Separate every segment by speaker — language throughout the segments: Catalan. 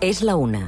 Speaker 1: És la 1.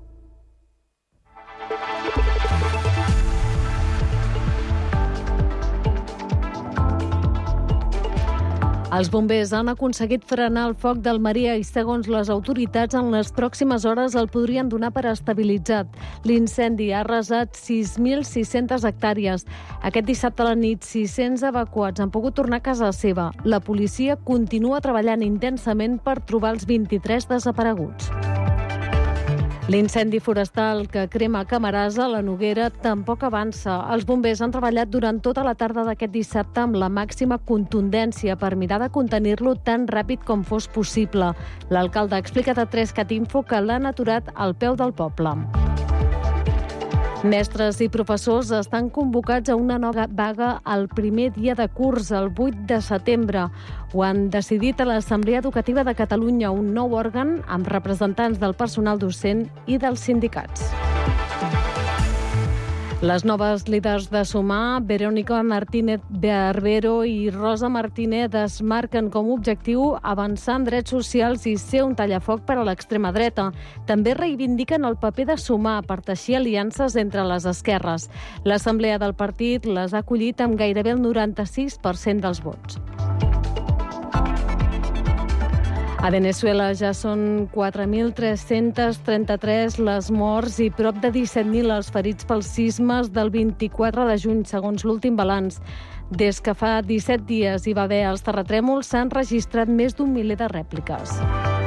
Speaker 2: Els bombers han aconseguit frenar el foc d'Almeria i, segons les autoritats, en les pròximes hores el podrien donar per estabilitzat. L'incendi ha arrasat 6.600 hectàrees. Aquest dissabte a la nit, 600 evacuats han pogut tornar a casa seva. La policia continua treballant intensament per trobar els 23 desapareguts. L'incendi forestal que crema Camarasa, la Noguera, tampoc avança. Els bombers han treballat durant tota la tarda d'aquest dissabte amb la màxima contundència per mirar de contenir-lo tan ràpid com fos possible. L'alcalde ha explicat a 3cat Info que l'han aturat al peu del poble. Mestres i professors estan convocats a una nova vaga el primer dia de curs, el 8 de setembre. Ho han decidit a l'Assemblea Educativa de Catalunya, un nou òrgan amb representants del personal docent i dels sindicats. Les noves líders de Sumar, Verónica Martínez Barbero i Rosa Martínez, es marquen com a objectiu avançar en drets socials i ser un tallafoc per a l'extrema dreta. També reivindiquen el paper de Sumar per teixir aliances entre les esquerres. L'assemblea del partit les ha acollit amb gairebé el 96% dels vots. A Venezuela ja són 4.333 les morts i prop de 17.000 els ferits pels sismes del 24 de juny, segons l'últim balanç. Des que fa 17 dies hi va haver els terratrèmols, s'han registrat més d'1 miler de rèpliques.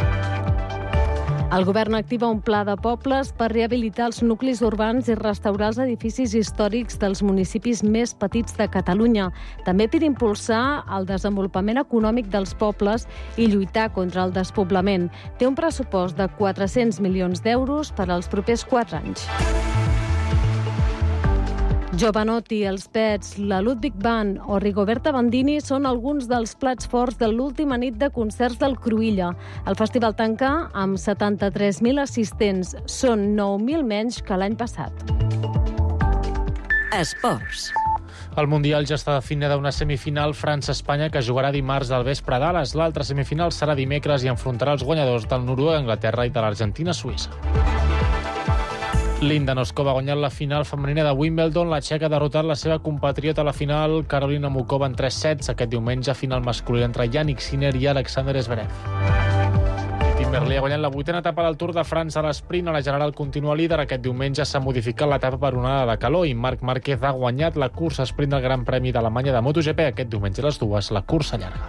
Speaker 2: El govern activa un pla de pobles per rehabilitar els nuclis urbans i restaurar els edificis històrics dels municipis més petits de Catalunya. També per impulsar el desenvolupament econòmic dels pobles i lluitar contra el despoblament. Té un pressupost de 400 milions d'euros per als propers 4 anys. Jovanotti, els Pets, la Ludwig Band o Rigoberta Bandini són alguns dels plats forts de l'última nit de concerts del Cruïlla. El festival tanca amb 73.000 assistents. Són 9.000 menys que l'any passat.
Speaker 1: Esports.
Speaker 3: El Mundial ja està definida una semifinal França-Espanya que jugarà dimarts al vespre a Dallas. L'altra semifinal serà dimecres i enfrontarà els guanyadors del Noruega-Anglaterra i de l'Argentina-Suïssa. Linda Noskova ha guanyat la final femenina de Wimbledon. La txeca ha derrotat la seva compatriota a la final, Karolina Mukova, en 3 sets. Aquest diumenge, final masculí entre Yannick Sinner i Alexander Zverev. Tim Merlier ha guanyat la 8a etapa del Tour de França a l'esprint. A la general continua líder. Aquest diumenge s'ha modificat l'etapa per onada de calor i Marc Márquez ha guanyat la cursa sprint del Gran Premi d'Alemanya de MotoGP. Aquest diumenge a les 2, la cursa llarga.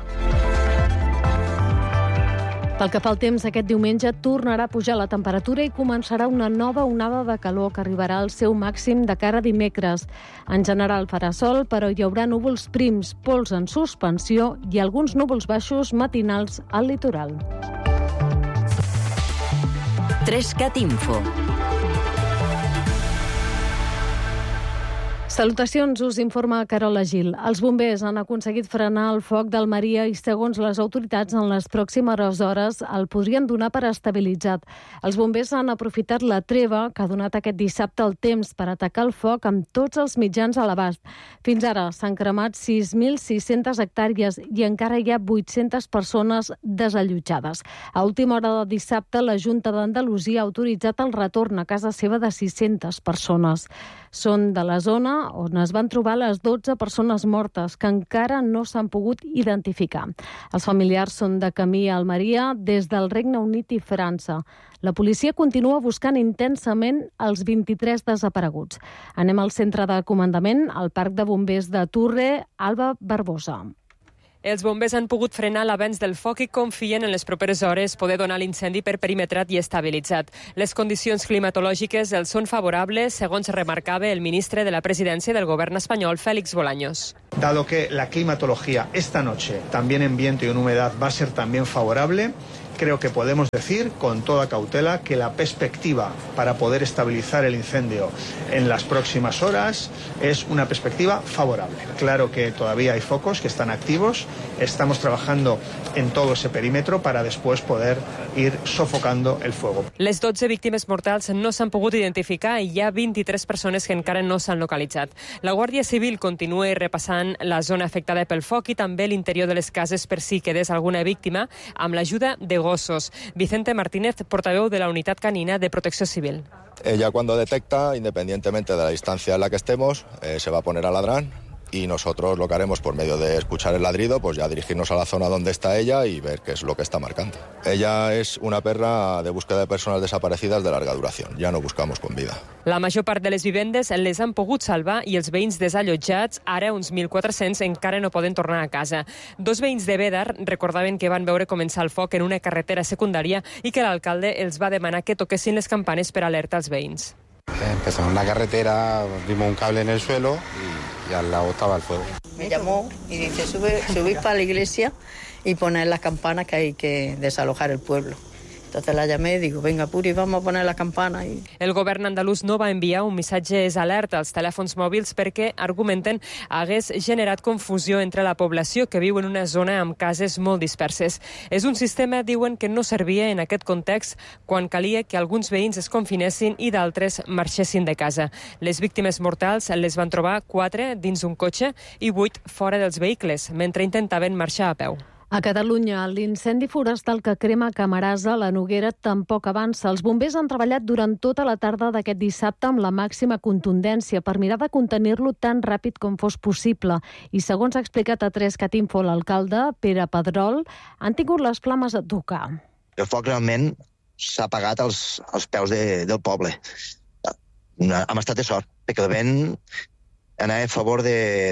Speaker 2: Pel que fa al temps, aquest diumenge tornarà a pujar la temperatura i començarà una nova onada de calor que arribarà al seu màxim de cara a dimecres. En general farà sol, però hi haurà núvols prims, pols en suspensió i alguns núvols baixos matinals al litoral.
Speaker 1: 3cat Info.
Speaker 2: Salutacions, us informa Carola Gil. Els bombers han aconseguit frenar el foc d'Almeria i, segons les autoritats, en les pròximes hores el podrien donar per estabilitzat. Els bombers han aprofitat la treva que ha donat aquest dissabte el temps per atacar el foc amb tots els mitjans a l'abast. Fins ara s'han cremat 6.600 hectàrees i encara hi ha 800 persones desallotjades. A última hora de dissabte, la Junta d'Andalusia ha autoritzat el retorn a casa seva de 600 persones. Són de la zona on es van trobar les 12 persones mortes que encara no s'han pogut identificar. Els familiars són de camí a Almeria des del Regne Unit i França. La policia continua buscant intensament els 23 desapareguts. Anem al centre de comandament, al Parc de Bombers de Turre, Alba Barbosa.
Speaker 4: Els bombers han pogut frenar l'avenç del foc i confien en les properes hores poder donar l'incendi per perimetrat i estabilitzat. Les condicions climatològiques els són favorables, segons remarcava el ministre de la Presidència del Govern espanyol, Félix Bolaños.
Speaker 5: Dado que la climatología esta noche, también en viento y en humedad, va a ser también favorable, creo que podemos decir con toda cautela que la perspectiva para poder estabilizar el incendio en las próximas horas es una perspectiva favorable. Claro que todavía hay focos que están activos, estamos trabajando en todo ese perímetro para después poder ir sofocando el fuego.
Speaker 4: Les 12 víctimes mortals no s'han pogut identificar i hi ha 23 persones que encara no s'han localitzat. La Guàrdia Civil continua repassant la zona afectada pel foc i també l'interior de les cases per si quedés alguna víctima amb l'ajuda de gossos. Vicente Martínez, portaveu de la Unitat Canina de Protecció Civil.
Speaker 6: Ella, cuando detecta, independientemente de la distancia en la que estemos, se va a poner a ladrar. Y nosotros lo que haremos por medio de escuchar el ladrido, pues ya dirigirnos a la zona donde está ella y ver qué es lo que está marcando. Ella es una perra de búsqueda de personas desaparecidas de larga duración. Ja no buscamos con vida.
Speaker 4: La major part de les vivendes les han pogut salvar i els veïns desallotjats, ara uns 1.400, encara no poden tornar a casa. 2 veïns de Bédar recordaven que van veure començar el foc en una carretera secundària i que l'alcalde els va demanar que toquessin les campanes per alertar els veïns.
Speaker 7: Empezamos en la carretera, vimos un cable en el suelo y al lado estaba el fuego.
Speaker 8: Me llamó y dice, subir para la iglesia y poner las campanas que hay que desalojar el pueblo. Entonces la llamé y digo, venga, Puri, vamos a poner la campana.
Speaker 4: El govern andalús no va enviar un missatge alerta als telèfons mòbils perquè, argumenten, hagués generat confusió entre la població que viu en una zona amb cases molt disperses. És un sistema, diuen, que no servia en aquest context quan calia que alguns veïns es confinessin i d'altres marxessin de casa. Les víctimes mortals les van trobar 4 dins un cotxe i 8 fora dels vehicles, mentre intentaven marxar a peu.
Speaker 2: A Catalunya, l'incendi forestal que crema a Camarasa, la Noguera, tampoc avança. Els bombers han treballat durant tota la tarda d'aquest dissabte amb la màxima contundència per mirar de contenir-lo tan ràpid com fos possible. I segons ha explicat a 3cat Info l'alcalde, Pere Pedrol, han tingut les flames a tocar.
Speaker 9: El foc realment s'ha apagat als peus del poble. Hem estat de sort, perquè el vent anava a favor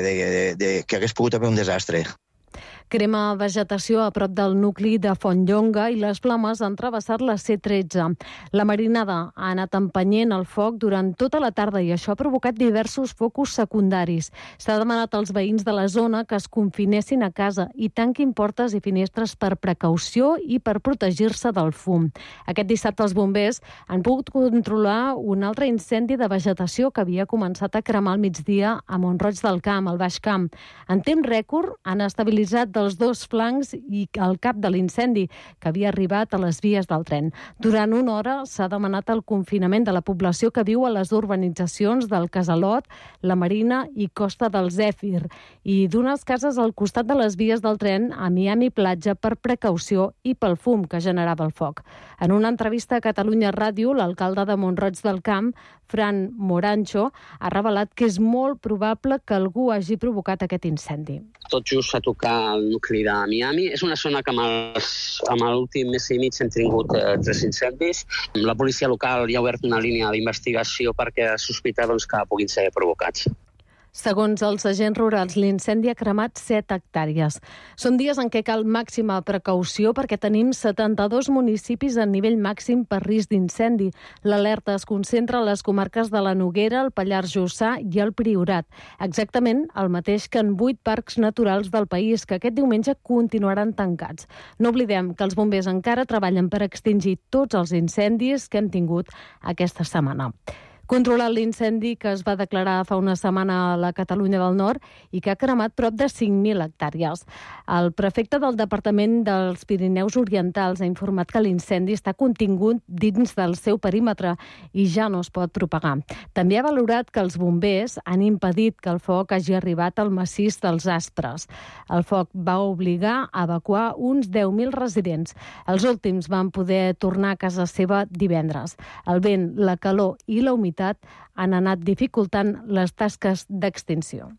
Speaker 9: de que hagués pogut haver un desastre.
Speaker 2: Crema vegetació a prop del nucli de Fontlonga i les flames han travessat la C13. La marinada ha anat empenyent el foc durant tota la tarda i això ha provocat diversos focus secundaris. S'ha demanat als veïns de la zona que es confinessin a casa i tanquin portes i finestres per precaució i per protegir-se del fum. Aquest dissabte els bombers han pogut controlar un altre incendi de vegetació que havia començat a cremar al migdia a Mont-roig del Camp, al Baix Camp. En temps rècord han estabilitzat dels 2 flancs i el cap de l'incendi, que havia arribat a les vies del tren. Durant una hora s'ha demanat el confinament de la població que viu a les urbanitzacions del Casalot, la Marina i Costa del Zèfir, i d'unes cases al costat de les vies del tren a Miami Platja per precaució i pel fum que generava el foc. En una entrevista a Catalunya Ràdio, l'alcalde de Mont-roig del Camp, Fran Morancho, ha revelat que és molt probable que algú hagi provocat aquest incendi.
Speaker 10: Tot just a tocar el nucli de Miami. És una zona que amb l'últim mes i mig hem tingut 3 incendis. La policia local ja ha obert una línia d'investigació perquè sospita que puguin ser provocats.
Speaker 2: Segons els agents rurals, l'incendi ha cremat 7 hectàrees. Són dies en què cal màxima precaució perquè tenim 72 municipis en nivell màxim per risc d'incendi. L'alerta es concentra a les comarques de la Noguera, el Pallars Jussà i el Priorat. Exactament el mateix que en 8 parcs naturals del país, que aquest diumenge continuaran tancats. No oblidem que els bombers encara treballen per extingir tots els incendis que hem tingut aquesta setmana. Controlant l'incendi que es va declarar fa una setmana a la Catalunya del Nord i que ha cremat prop de 5.000 hectàrees. El prefecte del Departament dels Pirineus Orientals ha informat que l'incendi està contingut dins del seu perímetre i ja no es pot propagar. També ha valorat que els bombers han impedit que el foc hagi arribat al massís dels Aspres. El foc va obligar a evacuar uns 10.000 residents. Els últims van poder tornar a casa seva divendres. El vent, la calor i la humitat han anat dificultant les tasques d'extinció.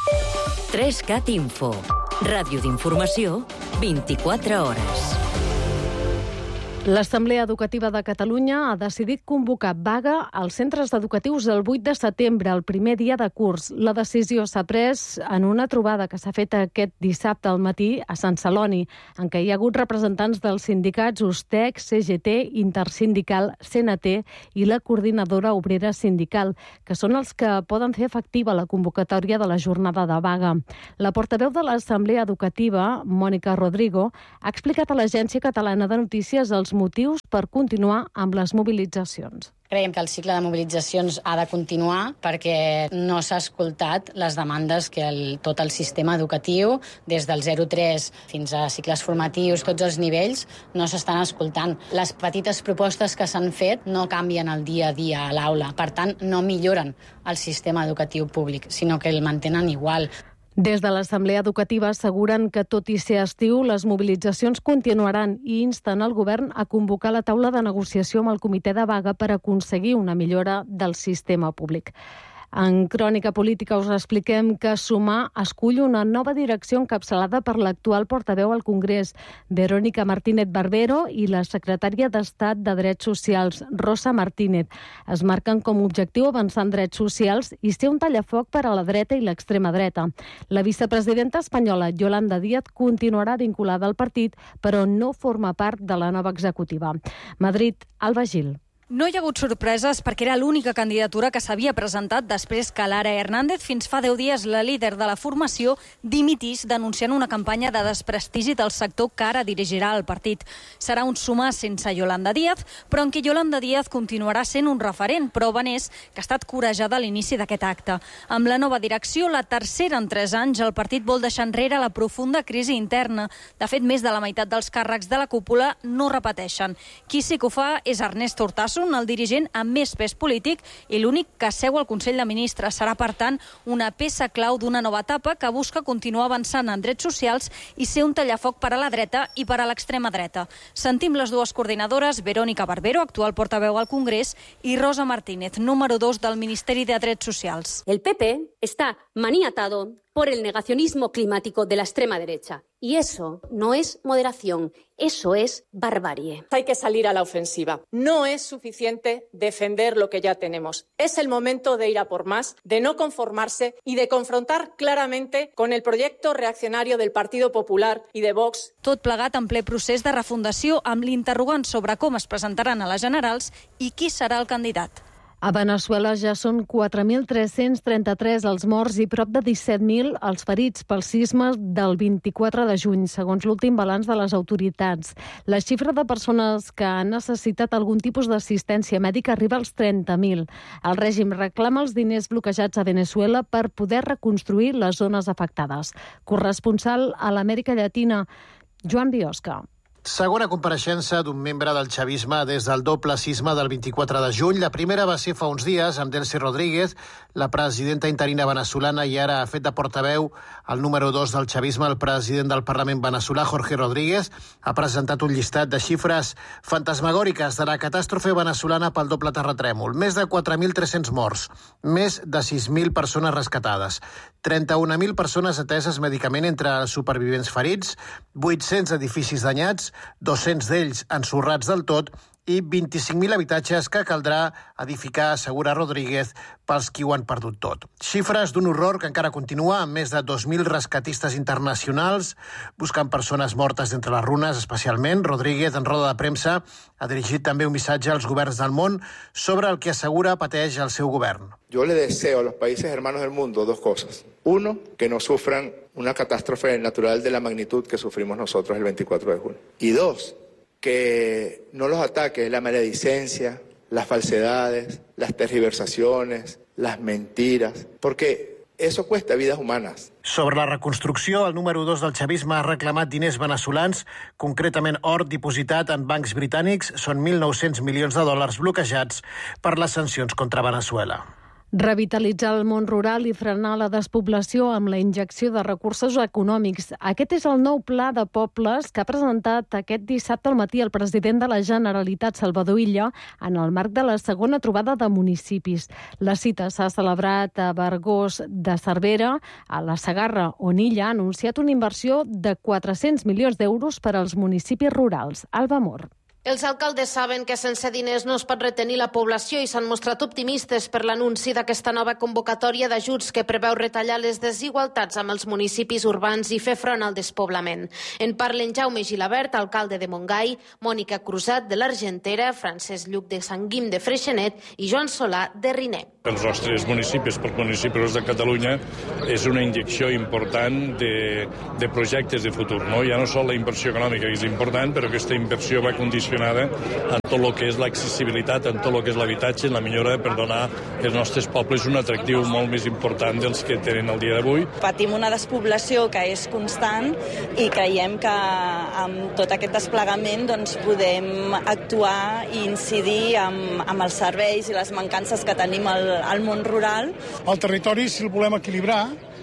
Speaker 1: 3cat Info. Ràdio d'informació, 24 hores.
Speaker 2: L'Assemblea Educativa de Catalunya ha decidit convocar vaga als centres educatius el 8 de setembre, el primer dia de curs. La decisió s'ha pres en una trobada que s'ha fet aquest dissabte al matí a Sant Celoni, en què hi ha hagut representants dels sindicats USTEC, CGT, Intersindical, CNT i la Coordinadora Obrera Sindical, que són els que poden fer efectiva la convocatòria de la jornada de vaga. La portaveu de l'Assemblea Educativa, Mònica Rodrigo, ha explicat a l'Agència Catalana de Notícies els motius per continuar amb les mobilitzacions.
Speaker 11: Creiem que el cicle de mobilitzacions ha de continuar perquè no s'ha escoltat les demandes que tot el sistema educatiu, des del 0-3 fins a cicles formatius, tots els nivells, no s'estan escoltant. Les petites propostes que s'han fet no canvien el dia a dia a l'aula, per tant, no milloren el sistema educatiu públic, sinó que el mantenen igual.
Speaker 2: Des de l'Assemblea Educativa asseguren que, tot i ser estiu, les mobilitzacions continuaran i insten el govern a convocar la taula de negociació amb el comitè de vaga per aconseguir una millora del sistema públic. En Crònica Política us expliquem que Sumar escull una nova direcció encapçalada per l'actual portaveu al Congrés, Verónica Martínez Barbero, i la secretària d'Estat de Drets Socials, Rosa Martínez. Es marquen com a objectiu avançar en drets socials i ser un tallafoc per a la dreta i l'extrema dreta. La vicepresidenta espanyola, Yolanda Díaz, continuarà vinculada al partit, però no forma part de la nova executiva. Madrid, Alba Gil.
Speaker 12: No hi ha hagut sorpreses perquè era l'única candidatura que s'havia presentat després que Lara Hernández, fins fa 10 dies la líder de la formació, dimitís denunciant una campanya de desprestigi del sector que ara dirigirà el partit. Serà un Sumar sense Yolanda Díaz, però en què Yolanda Díaz continuarà sent un referent, prova n'és que ha estat corejada a l'inici d'aquest acte. Amb la nova direcció, la tercera en 3 anys, el partit vol deixar enrere la profunda crisi interna. De fet, més de la meitat dels càrrecs de la cúpula no repeteixen. Qui sí que ho fa és Ernesto Urtasun, el dirigent amb més pes polític i l'únic que seu al Consell de Ministres. Serà, per tant, una peça clau d'una nova etapa que busca continuar avançant en drets socials i ser un tallafoc per a la dreta i per a l'extrema dreta. Sentim les dues coordinadores, Verónica Barbero, actual portaveu al Congrés, i Rosa Martínez, número 2 del Ministeri de Drets Socials.
Speaker 13: El PP está maniatado por el negacionismo climático de la extrema derecha. Y eso no es moderación, eso es barbarie.
Speaker 14: Hay que salir a la ofensiva. No es suficiente defender lo que ya tenemos. Es el momento de ir a por más, de no conformarse y de confrontar claramente con el proyecto reaccionario del Partido Popular y de Vox.
Speaker 12: Tot plegat en ple procés de refundació amb l'interrogant sobre com es presentaran a les generals i qui serà el candidat.
Speaker 2: A Veneçuela ja són 4.333 els morts i prop de 17.000 els ferits pels sismes del 24 de juny, segons l'últim balanç de les autoritats. La xifra de persones que han necessitat algun tipus d'assistència mèdica arriba als 30.000. El règim reclama els diners bloquejats a Veneçuela per poder reconstruir les zones afectades. Corresponsal a l'Amèrica Llatina, Joan Biosca.
Speaker 15: Segona compareixença d'un membre del xavisme des del doble sisme del 24 de juny. La primera va ser fa uns dies amb Delcy Rodríguez, la presidenta interina veneçolana, i ara ha fet de portaveu el número 2 del xavisme, el president del Parlament veneçolà, Jorge Rodríguez, ha presentat un llistat de xifres fantasmagòriques de la catàstrofe veneçolana pel doble terratrèmol. Més de 4.300 morts, més de 6.000 persones rescatades, 31.000 persones ateses mèdicament entre supervivents ferits, 800 edificis danyats, 200 d'ells ensorrats del tot i 25.000 habitatges que caldrà edificar, assegura Rodríguez, pels qui ho han perdut tot. Xifres d'un horror que encara continua, amb més de 2.000 rescatistes internacionals buscant persones mortes d'entre les runes, especialment. Rodríguez, en roda de premsa, ha dirigit també un missatge als governs del món sobre el que assegura pateix el seu govern.
Speaker 16: Yo le deseo a los países hermanos del mundo 2 cosas. Uno, que no sufran una catástrofe natural de la magnitud que sufrimos nosotros el 24 de junio. Y 2, que no los ataque la maledicencia, las falsedades, las tergiversaciones, las mentiras, porque eso cuesta vidas humanas.
Speaker 15: Sobre la reconstrucció, el número 2 del xavisme ha reclamat diners veneçolans, concretament or dipositat en bancs britànics. Són 1.900 milions de dòlars bloquejats per les sancions contra Veneçuela.
Speaker 2: Revitalitzar el món rural i frenar la despoblació amb la injecció de recursos econòmics. Aquest és el nou pla de pobles que ha presentat aquest dissabte al matí el president de la Generalitat, Salvador Illa, en el marc de la segona trobada de municipis. La cita s'ha celebrat a Vergós de Cervera, a la Segarra, on Illa ha anunciat una inversió de 400 milions d'euros per als municipis rurals. Alba Mor.
Speaker 17: Els alcaldes saben que sense diners no es pot retenir la població i s'han mostrat optimistes per l'anunci d'aquesta nova convocatòria d'ajuts que preveu retallar les desigualtats amb els municipis urbans i fer front al despoblament. En parlen Jaume Gilabert, alcalde de Montgai, Mònica Crusat de l'Argentera, Francesc Lluc de Sant Guim de Freixenet i Joan Solà de Riner.
Speaker 18: Pels nostres municipis, pels municipis de Catalunya, és una injecció important de projectes de futur. No? Ja no sol la inversió econòmica, que és important, però aquesta inversió va condicionada en tot el que és l'accessibilitat, en tot el que és l'habitatge, en la millora per donar als nostres pobles un atractiu molt més important dels que tenen el dia d'avui.
Speaker 19: Patim una despoblació que és constant i creiem que amb tot aquest desplegament doncs, podem actuar i incidir amb els serveis i les mancances que tenim al món rural.
Speaker 20: El territori, si el volem equilibrar,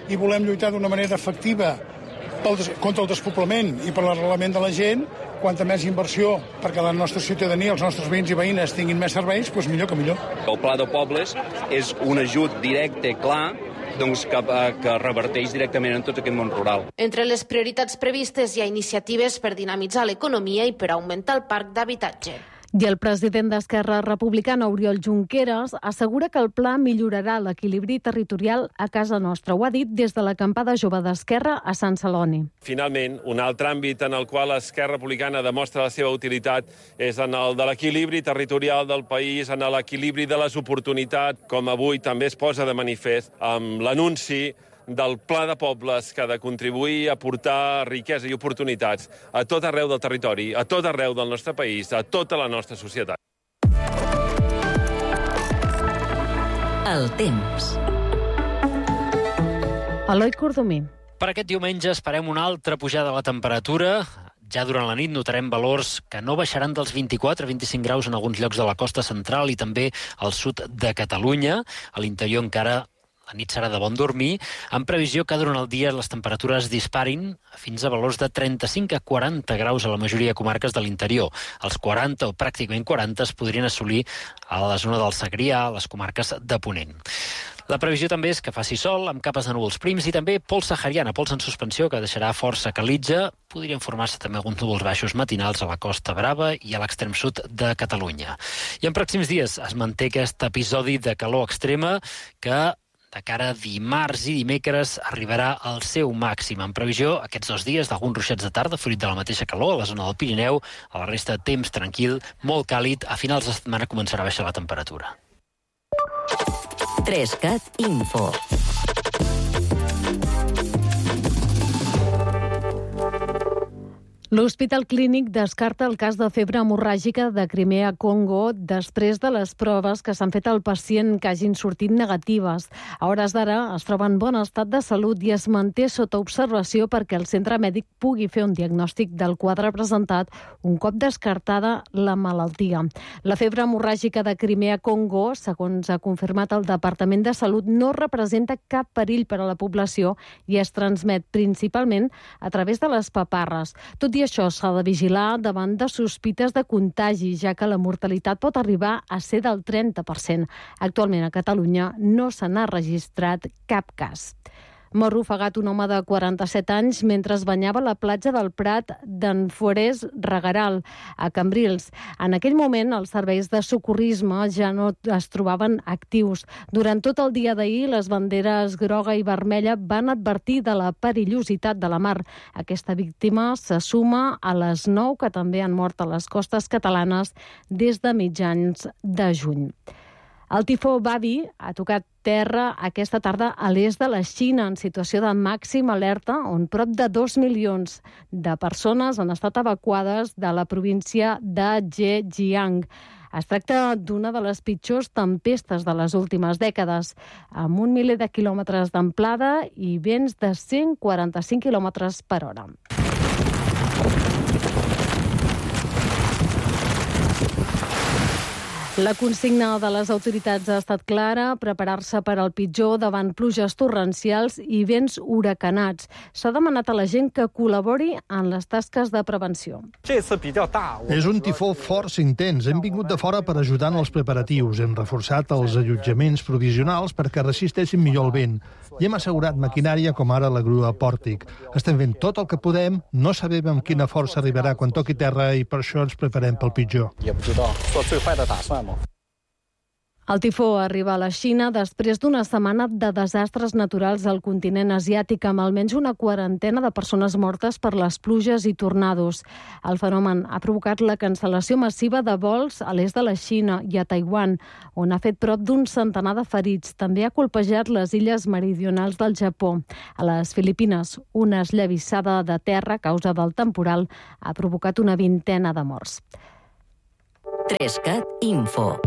Speaker 20: i volem lluitar d'una manera efectiva contra el despoblament i per l'arrelament de la gent, quanta més inversió perquè la nostra ciutadania, els nostres veïns i veïnes tinguin més serveis, doncs millor que millor.
Speaker 21: El Pla de Pobles és un ajut directe, clar, que reverteix directament en tot aquest món rural.
Speaker 17: Entre les prioritats previstes hi ha iniciatives per dinamitzar l'economia i per augmentar el parc d'habitatge.
Speaker 2: I el president d'Esquerra Republicana, Oriol Junqueras, assegura que el pla millorarà l'equilibri territorial a casa nostra. Ho ha dit des de l'acampada jove d'Esquerra a Sant Celoni.
Speaker 22: Finalment, un altre àmbit en el qual Esquerra Republicana demostra la seva utilitat és en el de l'equilibri territorial del país, en l'equilibri de les oportunitats, com avui també es posa de manifest amb l'anunci del Pla de Pobles que ha de contribuir a portar riquesa i oportunitats a tot arreu del territori, a tot arreu del nostre país, a tota la nostra societat.
Speaker 1: El temps.
Speaker 2: Eloi Cordomí.
Speaker 23: Per aquest diumenge esperem una altra pujada de la temperatura. Ja durant la nit notarem valors que no baixaran dels 24-25 graus en alguns llocs de la costa central i també al sud de Catalunya. A l'interior encara la nit serà de bon dormir, amb previsió que durant el dia les temperatures disparin fins a valors de 35 a 40 graus a la majoria de comarques de l'interior. Els 40 o pràcticament 40 es podrien assolir a la zona del Segrià, a les comarques de Ponent. La previsió també és que faci sol, amb capes de núvols prims i també pols sahariana, pols en suspensió, que deixarà força calitja. Podrien formar-se també alguns núvols baixos matinals a la Costa Brava i a l'extrem sud de Catalunya. I en pròxims dies es manté aquest episodi de calor extrema que de cara a dimarts i dimecres arribarà al seu màxim. En previsió, aquests 2 dies d'alguns ruixats de tarda, fruit de la mateixa calor a la zona del Pirineu, a la resta temps tranquil, molt càlid. A finals de setmana començarà a baixar la temperatura.
Speaker 1: 3CAT Info.
Speaker 2: L'Hospital Clínic descarta el cas de febre hemorràgica de Crimea-Congo després de les proves que s'han fet al pacient que hagin sortit negatives. A hores d'ara es troba en bon estat de salut i es manté sota observació perquè el centre mèdic pugui fer un diagnòstic del quadre presentat un cop descartada la malaltia. La febre hemorràgica de Crimea-Congo, segons ha confirmat el Departament de Salut, no representa cap perill per a la població i es transmet principalment a través de les paparres. Tot i això, s'ha de vigilar davant de sospites de contagi, ja que la mortalitat pot arribar a ser del 30%. Actualment a Catalunya no se n'ha registrat cap cas. Mor ofegat un home de 47 anys mentre es banyava a la platja del Prat d'en Forès Regaral, a Cambrils. En aquell moment, els serveis de socorrisme ja no es trobaven actius. Durant tot el dia d'ahir, les banderes groga i vermella van advertir de la perillositat de la mar. Aquesta víctima se suma a les 9 que també han mort a les costes catalanes des de mitjans de juny. El tifó Babi ha tocat terra aquesta tarda a l'est de la Xina, en situació de màxima alerta, on prop de 2 milions de persones han estat evacuades de la província de Zhejiang. Es tracta d'una de les pitjors tempestes de les últimes dècades, amb 1 miler de quilòmetres d'amplada i vents de 145 quilòmetres per hora. La consigna de les autoritats ha estat clara, preparar-se per al pitjor davant pluges torrencials i vents huracanats. S'ha demanat a la gent que col·labori en les tasques de prevenció.
Speaker 24: És un tifó força intens. Hem vingut de fora per ajudar en els preparatius. Hem reforçat els allotjaments provisionals perquè resisteixin millor el vent. I hem assegurat maquinària com ara la grua pòrtic. Estem fent tot el que podem, no sabem amb quina força arribarà quan toqui terra i per això ens preparem pel pitjor.
Speaker 2: El tifó arriba a la Xina després d'una setmana de desastres naturals al continent asiàtic, amb almenys una quarantena de persones mortes per les pluges i tornados. El fenomen ha provocat la cancel·lació massiva de vols a l'est de la Xina i a Taiwan, on ha fet prop d'un centenar de ferits. També ha colpejat les illes meridionals del Japó. A les Filipines, una esllavissada de terra a causa del temporal ha provocat una vintena de morts.
Speaker 1: 3CAT Info.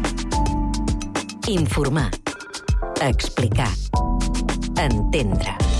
Speaker 1: Informar. Explicar. Entendre.